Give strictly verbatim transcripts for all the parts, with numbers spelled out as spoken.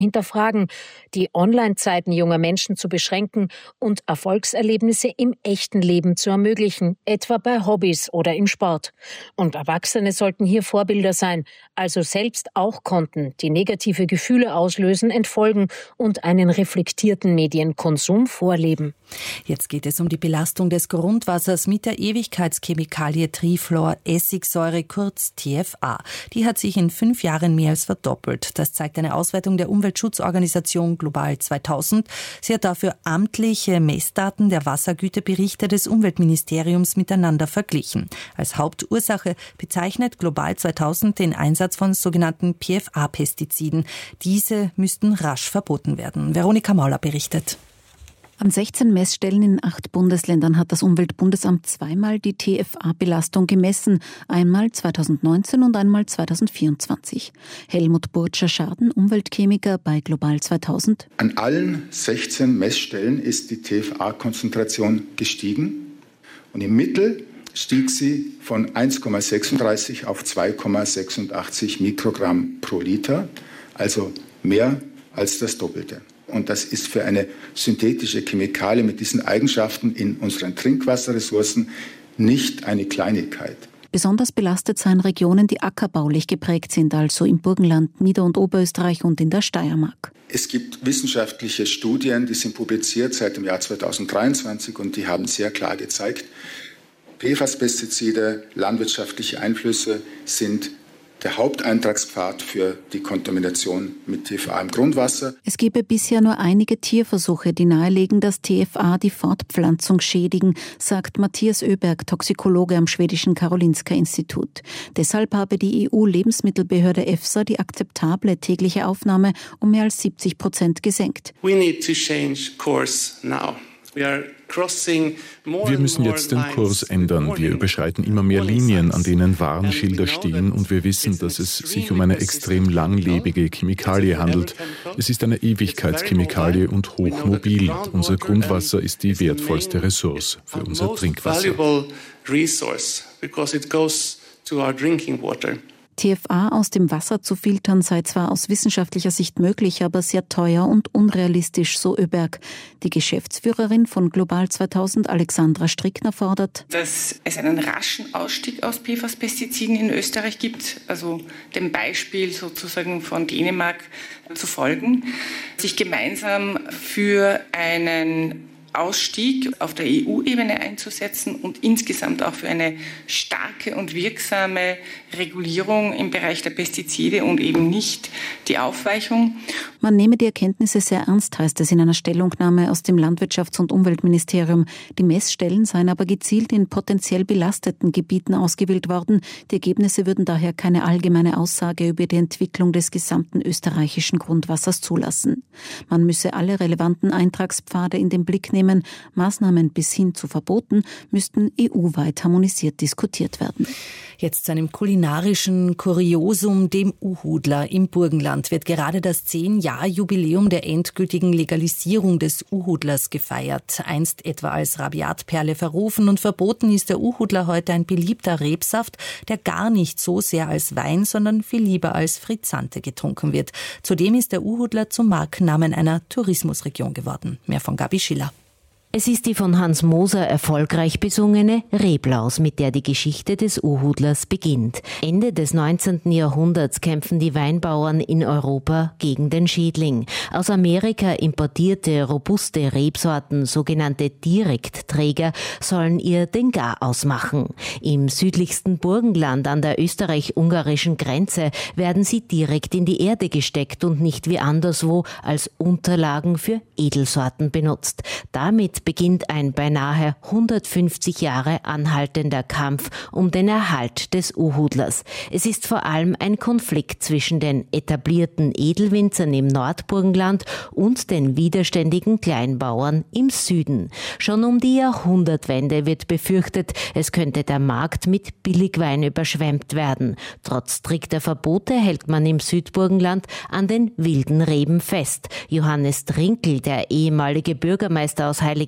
hinterfragen, die Online-Zeiten junger Menschen zu beschränken und Erfolgserlebnisse im echten Leben zu ermöglichen, etwa bei Hobbys oder im Sport. Und Erwachsene sollten hier Vorbilder sein, also selbst auch Konten, die negative Gefühle auslösen, entfolgen und einen reflektierten Medienkonsum vorleben. Jetzt geht es um die Belastung des Grundwassers mit der Ewigkeitschemikalie Trifluoressigsäure, kurz T F A. Die hat sich in fünf Jahren mehr als verdoppelt. Das zeigt eine Auswertung der Umweltschutzorganisation Global zweitausend. Sie hat dafür amtliche Messdaten der Wassergüteberichte des Umweltministeriums miteinander verglichen. Als Hauptursache bezeichnet Global zweitausend den Einsatz von sogenannten P F A-Pestiziden. Diese müssten rasch verboten werden. Veronika Mauler berichtet. An sechzehn Messstellen in acht Bundesländern hat das Umweltbundesamt zweimal die T F A-Belastung gemessen, einmal zweitausendneunzehn und einmal zweitausendvierundzwanzig. Helmut Burtscher-Schaden, Umweltchemiker bei Global zweitausend. An allen sechzehn Messstellen ist die T F A-Konzentration gestiegen und im Mittel stieg sie von eins Komma sechsunddreißig auf zwei Komma sechsundachtzig Mikrogramm pro Liter, also mehr als das Doppelte. Und das ist für eine synthetische Chemikalie mit diesen Eigenschaften in unseren Trinkwasserressourcen nicht eine Kleinigkeit. Besonders belastet seien Regionen, die ackerbaulich geprägt sind, also im Burgenland, Nieder- und Oberösterreich und in der Steiermark. Es gibt wissenschaftliche Studien, die sind publiziert seit dem Jahr zweitausenddreiundzwanzig und die haben sehr klar gezeigt, P F A S-Pestizide, landwirtschaftliche Einflüsse sind der Haupteintragspfad für die Kontamination mit T F A im Grundwasser. Es gebe bisher nur einige Tierversuche, die nahelegen, dass T F A die Fortpflanzung schädigen, sagt Matthias Öberg, Toxikologe am schwedischen Karolinska-Institut. Deshalb habe die E U-Lebensmittelbehörde EFSA die akzeptable tägliche Aufnahme um mehr als siebzig Prozent gesenkt. We need to change course now. Wir müssen jetzt den Kurs ändern. Wir überschreiten immer mehr Linien, an denen Warnschilder stehen, und wir wissen, dass es sich um eine extrem langlebige Chemikalie handelt. Es ist eine Ewigkeitschemikalie und hochmobil. Unser Grundwasser ist die wertvollste Ressource für unser Trinkwasser. T F A aus dem Wasser zu filtern sei zwar aus wissenschaftlicher Sicht möglich, aber sehr teuer und unrealistisch, so Öberg. Die Geschäftsführerin von Global zweitausend, Alexandra Strickner, fordert, dass es einen raschen Ausstieg aus P F A S-Pestiziden in Österreich gibt, also dem Beispiel sozusagen von Dänemark zu folgen, sich gemeinsam für einen Ausstieg auf der E U-Ebene einzusetzen und insgesamt auch für eine starke und wirksame Regulierung im Bereich der Pestizide und eben nicht die Aufweichung. Man nehme die Erkenntnisse sehr ernst, heißt es in einer Stellungnahme aus dem Landwirtschafts- und Umweltministerium. Die Messstellen seien aber gezielt in potenziell belasteten Gebieten ausgewählt worden. Die Ergebnisse würden daher keine allgemeine Aussage über die Entwicklung des gesamten österreichischen Grundwassers zulassen. Man müsse alle relevanten Eintragspfade in den Blick nehmen. Maßnahmen bis hin zu Verboten müssten E U-weit harmonisiert diskutiert werden. Jetzt zu einem kulinarischen Kuriosum, dem Uhudler. Im Burgenland wird gerade das zehn-Jahr-Jubiläum der endgültigen Legalisierung des Uhudlers gefeiert. Einst etwa als Rabiatperle verrufen und verboten ist der Uhudler heute ein beliebter Rebsaft, der gar nicht so sehr als Wein, sondern viel lieber als Frizzante getrunken wird. Zudem ist der Uhudler zum Markennamen einer Tourismusregion geworden. Mehr von Gabi Schiller. Es ist die von Hans Moser erfolgreich besungene Reblaus, mit der die Geschichte des Uhudlers beginnt. Ende des neunzehnten Jahrhunderts kämpfen die Weinbauern in Europa gegen den Schädling. Aus Amerika importierte robuste Rebsorten, sogenannte Direktträger, sollen ihr den Garaus machen. Im südlichsten Burgenland an der österreich-ungarischen Grenze werden sie direkt in die Erde gesteckt und nicht wie anderswo als Unterlagen für Edelsorten benutzt. Damit beginnt ein beinahe hundertfünfzig Jahre anhaltender Kampf um den Erhalt des Uhudlers. Es ist vor allem ein Konflikt zwischen den etablierten Edelwinzern im Nordburgenland und den widerständigen Kleinbauern im Süden. Schon um die Jahrhundertwende wird befürchtet, es könnte der Markt mit Billigwein überschwemmt werden. Trotz strikter Verbote hält man im Südburgenland an den wilden Reben fest. Johannes Trinkel, der ehemalige Bürgermeister aus Heiligen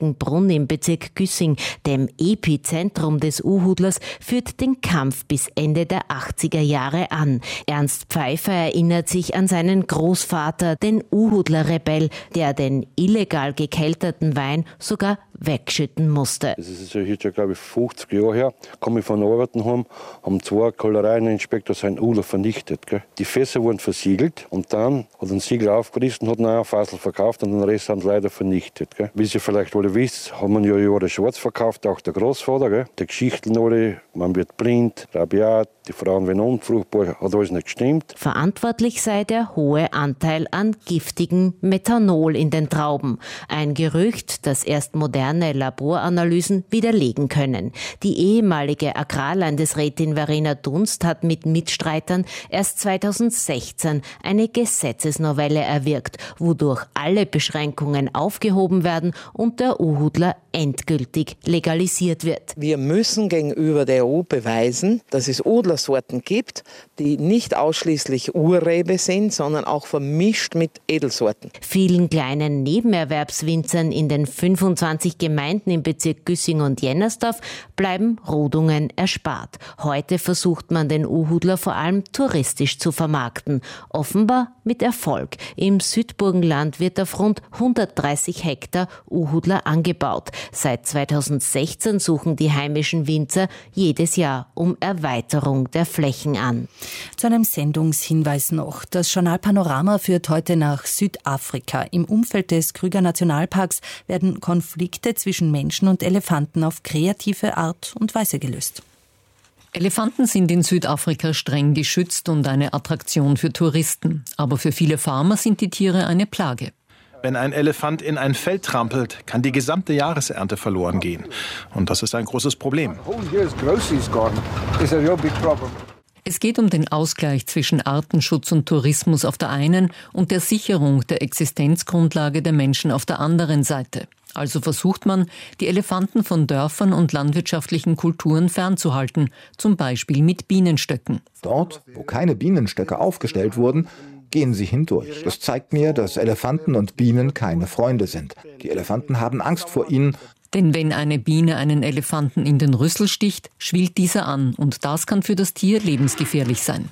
Heiligenbrunn im Bezirk Güssing, dem Epizentrum des Uhudlers, führt den Kampf bis Ende der achtziger Jahre an. Ernst Pfeiffer erinnert sich an seinen Großvater, den Uhudler-Rebell, der den illegal gekelterten Wein sogar wegschütten musste. Das ist jetzt schon, glaube ich, fünfzig Jahre her. Komme ich von Arbeiten heim, haben zwei Kellereieninspektor seinen Uler vernichtet. Gell. Die Fässer wurden versiegelt und dann hat ein Siegel aufgerissen, hat einen Fassel verkauft und den Rest haben sie leider vernichtet. Gell. Wie Sie vielleicht alle wisst, haben wir ja Jahre schwarz verkauft, auch der Großvater. Gell. Die Geschichten alle, man wird blind, rabiat, die Frauen werden unfruchtbar, hat alles nicht gestimmt. Verantwortlich sei der hohe Anteil an giftigem Methanol in den Trauben. Ein Gerücht, das erst moderne Laboranalysen widerlegen können. Die ehemalige Agrarlandesrätin Verena Dunst hat mit Mitstreitern erst zweitausendsechzehn eine Gesetzesnovelle erwirkt, wodurch alle Beschränkungen aufgehoben werden und der Uhudler endgültig legalisiert wird. Wir müssen gegenüber der E U beweisen, dass es Udlersorten gibt, die nicht ausschließlich Urrebe sind, sondern auch vermischt mit Edelsorten. Vielen kleinen Nebenerwerbswinzern in den fünfundzwanzig Gemeinden im Bezirk Güssing und Jennersdorf bleiben Rodungen erspart. Heute versucht man den Uhudler vor allem touristisch zu vermarkten. Offenbar mit Erfolg. Im Südburgenland wird auf rund hundertdreißig Hektar Uhudler angebaut. Seit zweitausendsechzehn suchen die heimischen Winzer jedes Jahr um Erweiterung der Flächen an. Zu einem Sendungshinweis noch. Das Journal Panorama führt heute nach Südafrika. Im Umfeld des Kruger Nationalparks werden Konflikte zwischen Menschen und Elefanten auf kreative Art und Weise gelöst. Elefanten sind in Südafrika streng geschützt und eine Attraktion für Touristen. Aber für viele Farmer sind die Tiere eine Plage. Wenn ein Elefant in ein Feld trampelt, kann die gesamte Jahresernte verloren gehen. Und das ist ein großes Problem. Es geht um den Ausgleich zwischen Artenschutz und Tourismus auf der einen und der Sicherung der Existenzgrundlage der Menschen auf der anderen Seite. Also versucht man, die Elefanten von Dörfern und landwirtschaftlichen Kulturen fernzuhalten, zum Beispiel mit Bienenstöcken. Dort, wo keine Bienenstöcke aufgestellt wurden, gehen sie hindurch. Das zeigt mir, dass Elefanten und Bienen keine Freunde sind. Die Elefanten haben Angst vor ihnen. Denn wenn eine Biene einen Elefanten in den Rüssel sticht, schwillt dieser an und das kann für das Tier lebensgefährlich sein.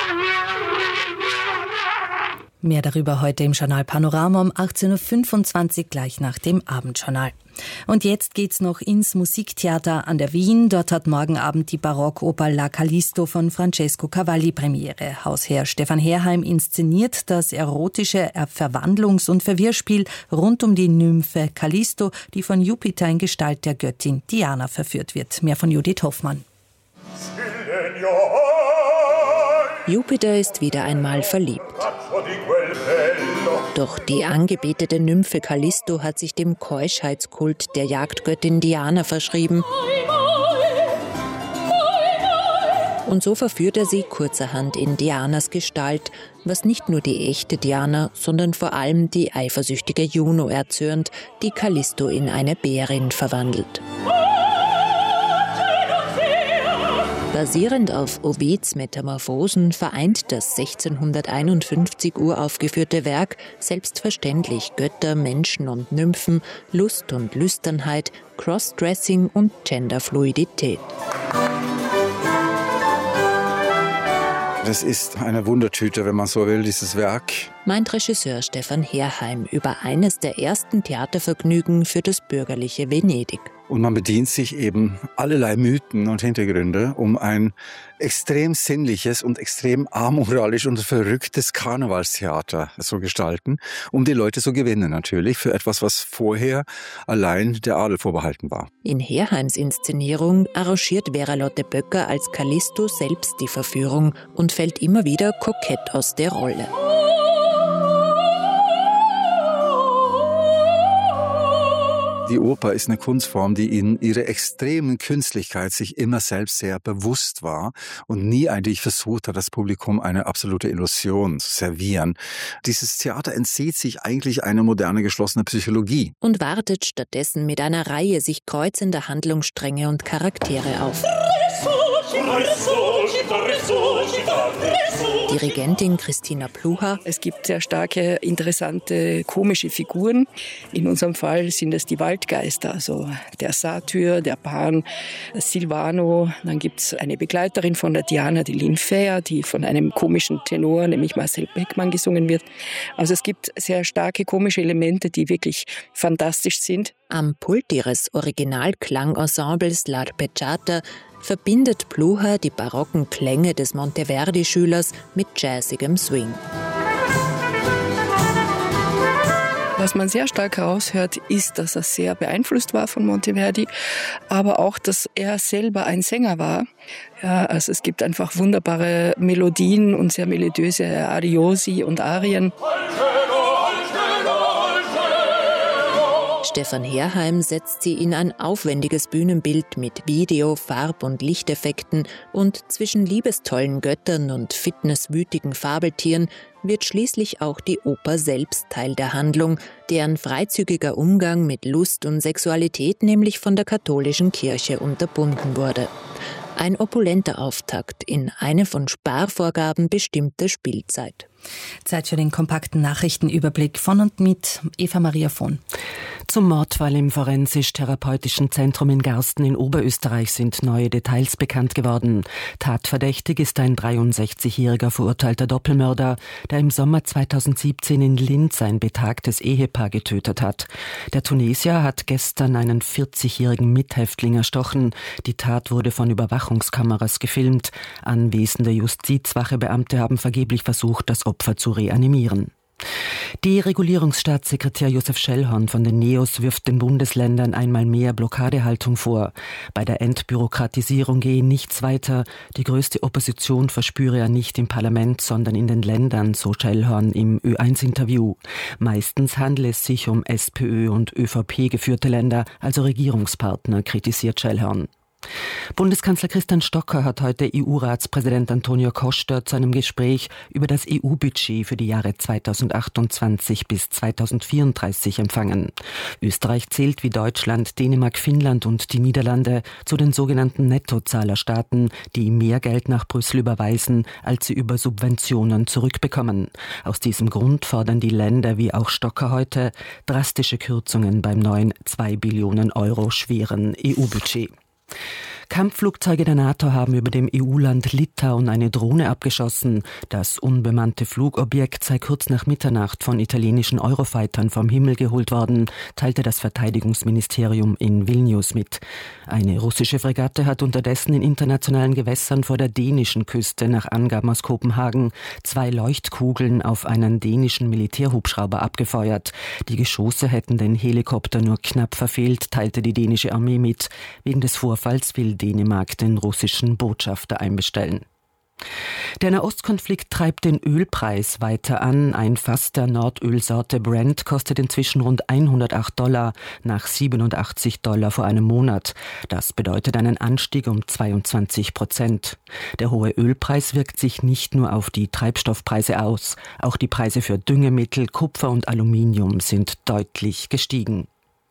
Mehr darüber heute im Journal Panorama um achtzehn Uhr fünfundzwanzig, gleich nach dem Abendjournal. Und jetzt geht's noch ins Musiktheater an der Wien. Dort hat morgen Abend die Barockoper La Callisto von Francesco Cavalli Premiere. Hausherr Stefan Herheim inszeniert das erotische Verwandlungs- und Verwirrspiel rund um die Nymphe Callisto, die von Jupiter in Gestalt der Göttin Diana verführt wird. Mehr von Judith Hoffmann. Jupiter ist wieder einmal verliebt. Doch die angebetete Nymphe Callisto hat sich dem Keuschheitskult der Jagdgöttin Diana verschrieben. Und so verführt er sie kurzerhand in Dianas Gestalt, was nicht nur die echte Diana, sondern vor allem die eifersüchtige Juno erzürnt, die Callisto in eine Bärin verwandelt. Basierend auf Ovids Metamorphosen vereint das sechzehnhunderteinundfünfzig uraufgeführte Werk selbstverständlich Götter, Menschen und Nymphen, Lust und Lüsternheit, Crossdressing und Genderfluidität. Das ist eine Wundertüte, wenn man so will, dieses Werk. Meint Regisseur Stefan Herheim über eines der ersten Theatervergnügen für das bürgerliche Venedig. Und man bedient sich eben allerlei Mythen und Hintergründe, um ein extrem sinnliches und extrem amoralisch und verrücktes Karnevalstheater zu gestalten, um die Leute zu gewinnen natürlich für etwas, was vorher allein der Adel vorbehalten war. In Herheims Inszenierung arrangiert Vera-Lotte Böcker als Callisto selbst die Verführung und fällt immer wieder kokett aus der Rolle. Die Oper ist eine Kunstform, die in ihrer extremen Künstlichkeit sich immer selbst sehr bewusst war und nie eigentlich versucht hat, das Publikum eine absolute Illusion zu servieren. Dieses Theater entzieht sich eigentlich einer moderne geschlossene Psychologie. Und wartet stattdessen mit einer Reihe sich kreuzender Handlungsstränge und Charaktere auf. Dirigentin Christina Pluhar. Es gibt sehr starke, interessante, komische Figuren. In unserem Fall sind es die Waldgeister, also der Satyr, der Pan, Silvano. Dann gibt es eine Begleiterin von der Diana, die Linfea, die von einem komischen Tenor, nämlich Marcel Beckmann, gesungen wird. Also es gibt sehr starke komische Elemente, die wirklich fantastisch sind. Am Pult ihres Originalklangensembles L'Arpeggiata verbindet Pluhar die barocken Klänge des Monteverdi-Schülers mit jazzigem Swing. Was man sehr stark raushört, ist, dass er sehr beeinflusst war von Monteverdi, aber auch, dass er selber ein Sänger war. Ja, also es gibt einfach wunderbare Melodien und sehr melodiöse Ariosi und Arien. Stefan Herheim setzt sie in ein aufwendiges Bühnenbild mit Video-, Farb- und Lichteffekten und zwischen liebestollen Göttern und fitnesswütigen Fabeltieren wird schließlich auch die Oper selbst Teil der Handlung, deren freizügiger Umgang mit Lust und Sexualität nämlich von der katholischen Kirche unterbunden wurde. Ein opulenter Auftakt in eine von Sparvorgaben bestimmte Spielzeit. Zeit für den kompakten Nachrichtenüberblick von und mit Eva Maria Vohn. Zum Mordfall im Forensisch-Therapeutischen Zentrum in Garsten in Oberösterreich sind neue Details bekannt geworden. Tatverdächtig ist ein dreiundsechzigjähriger verurteilter Doppelmörder, der im Sommer zweitausendsiebzehn in Linz ein betagtes Ehepaar getötet hat. Der Tunesier hat gestern einen vierzigjährigen Mithäftling erstochen. Die Tat wurde von Überwachungskameras gefilmt. Anwesende Justizwachebeamte haben vergeblich versucht, das Opfer zu reanimieren. Deregulierungsstaatssekretär Josef Schellhorn von den Neos wirft den Bundesländern einmal mehr Blockadehaltung vor. Bei der Entbürokratisierung gehe nichts weiter. Die größte Opposition verspüre er nicht im Parlament, sondern in den Ländern, so Schellhorn im Ö eins Interview. Meistens handele es sich um SPÖ und ÖVP geführte Länder, also Regierungspartner, kritisiert Schellhorn. Bundeskanzler Christian Stocker hat heute E U-Ratspräsident Antonio Costa zu einem Gespräch über das E U-Budget für die Jahre zweitausendachtundzwanzig bis zweitausendvierunddreißig empfangen. Österreich zählt wie Deutschland, Dänemark, Finnland und die Niederlande zu den sogenannten Nettozahlerstaaten, die mehr Geld nach Brüssel überweisen, als sie über Subventionen zurückbekommen. Aus diesem Grund fordern die Länder wie auch Stocker heute drastische Kürzungen beim neuen zwei Billionen Euro schweren E U-Budget. Kampfflugzeuge der NATO haben über dem E U-Land Litauen eine Drohne abgeschossen. Das unbemannte Flugobjekt sei kurz nach Mitternacht von italienischen Eurofightern vom Himmel geholt worden, teilte das Verteidigungsministerium in Vilnius mit. Eine russische Fregatte hat unterdessen in internationalen Gewässern vor der dänischen Küste nach Angaben aus Kopenhagen zwei Leuchtkugeln auf einen dänischen Militärhubschrauber abgefeuert. Die Geschosse hätten den Helikopter nur knapp verfehlt, teilte die dänische Armee mit. Wegen des Vorfalls will Dänemark den russischen Botschafter einbestellen. Der Nahostkonflikt treibt den Ölpreis weiter an. Ein Fass der Nordölsorte Brent kostet inzwischen rund hundertacht Dollar, nach siebenundachtzig Dollar vor einem Monat. Das bedeutet einen Anstieg um zweiundzwanzig Prozent. Der hohe Ölpreis wirkt sich nicht nur auf die Treibstoffpreise aus. Auch die Preise für Düngemittel, Kupfer und Aluminium sind deutlich gestiegen.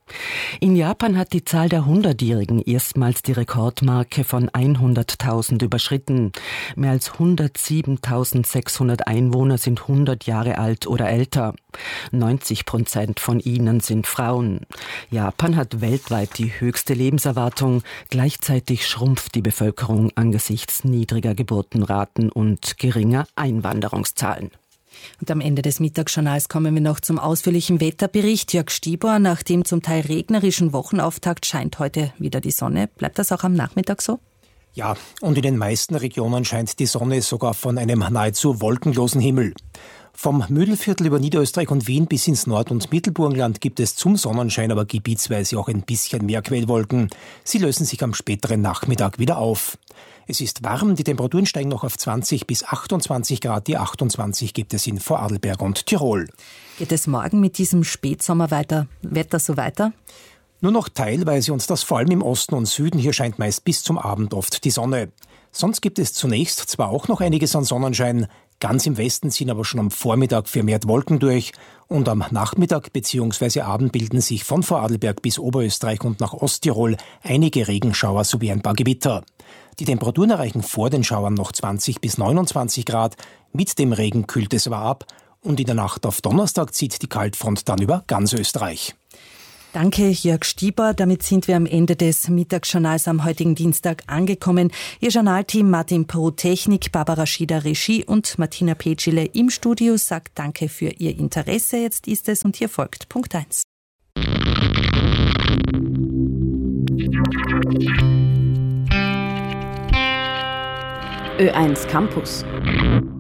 In Japan hat die Zahl der Hundertjährigen erstmals die Rekordmarke von hunderttausend überschritten. Mehr als hundertsiebentausendsechshundert Einwohner sind hundert Jahre alt oder älter. neunzig Prozent von ihnen sind Frauen. Japan hat weltweit die höchste Lebenserwartung. Gleichzeitig schrumpft die Bevölkerung angesichts niedriger Geburtenraten und geringer Einwanderungszahlen. Und am Ende des Mittagsjournals kommen wir noch zum ausführlichen Wetterbericht. Jörg Stieber, nach dem zum Teil regnerischen Wochenauftakt scheint heute wieder die Sonne. Bleibt das auch am Nachmittag so? Ja, und in den meisten Regionen scheint die Sonne sogar von einem nahezu wolkenlosen Himmel. Vom Müdelviertel über Niederösterreich und Wien bis ins Nord- und Mittelburgenland gibt es zum Sonnenschein aber gebietsweise auch ein bisschen mehr Quellwolken. Sie lösen sich am späteren Nachmittag wieder auf. Es ist warm, die Temperaturen steigen noch auf zwanzig bis achtundzwanzig Grad. Die achtundzwanzig gibt es in Vorarlberg und Tirol. Geht es morgen mit diesem Spätsommer weiter? Wetter so weiter? Nur noch teilweise und das vor allem im Osten und Süden. Hier scheint meist bis zum Abend oft die Sonne. Sonst gibt es zunächst zwar auch noch einiges an Sonnenschein, ganz im Westen ziehen aber schon am Vormittag vermehrt Wolken durch und am Nachmittag bzw. Abend bilden sich von Vorarlberg bis Oberösterreich und nach Osttirol einige Regenschauer sowie ein paar Gewitter. Die Temperaturen erreichen vor den Schauern noch zwanzig bis neunundzwanzig Grad. Mit dem Regen kühlt es aber ab. Und in der Nacht auf Donnerstag zieht die Kaltfront dann über ganz Österreich. Danke, Jörg Stieber. Damit sind wir am Ende des Mittagsjournals am heutigen Dienstag angekommen. Ihr Journalteam Martin Pro Technik, Barbara Schieder Regie und Martina Petschile im Studio sagt Danke für Ihr Interesse. Jetzt ist es und hier folgt Punkt eins. Ö eins Campus.